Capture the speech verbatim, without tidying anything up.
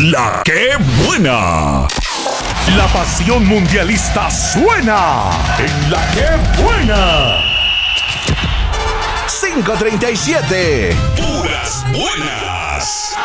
La que buena. La pasión mundialista suena en La que buena. cinco treinta y siete. Puras buenas.